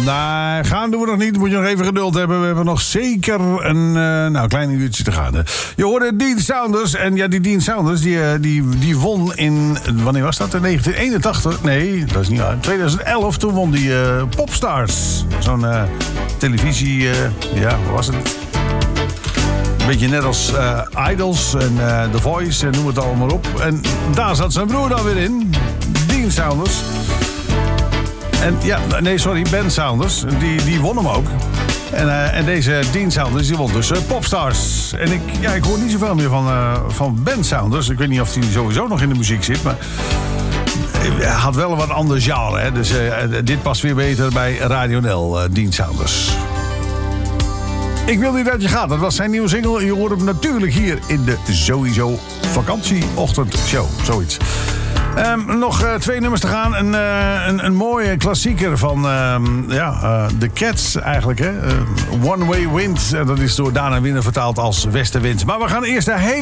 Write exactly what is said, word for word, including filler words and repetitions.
Nee, gaan doen we nog niet. Moet je nog even geduld hebben. We hebben nog zeker een uh, nou, klein uurtje te gaan. Je hoorde Dean Saunders. En ja, die Dean Saunders, die, die, die won in... Wanneer was dat? In negentien eenentachtig? Nee, dat is niet waar. In tweeduizend elf, toen won die uh, Popstars. Zo'n uh, televisie... Uh, ja, wat was het? Een beetje net als uh, Idols en uh, The Voice en noem het allemaal op. En daar zat zijn broer dan weer in. Dean Saunders. En ja, nee, sorry, Ben Saunders. Die, die won hem ook. En, uh, en deze Dean Saunders, die won dus uh, Popstars. En ik, ja, ik hoor niet zoveel meer van, uh, van Ben Saunders. Ik weet niet of hij sowieso nog in de muziek zit, maar... Hij had wel een wat ander genre, hè. Dus uh, dit past weer beter bij Radio Nel, uh, Dean Saunders. Ik wil niet dat je gaat. Dat was zijn nieuwe single. Je hoort hem natuurlijk hier in de Sowieso Vakantieochtendshow. Zoiets. Um, nog uh, twee nummers te gaan. Een, uh, een, een mooie klassieker van uh, ja, uh, The Cats eigenlijk. Hè? Uh, One Way Wind. Uh, dat is door Dana Winner vertaald als Westenwind. Maar we gaan eerst de hele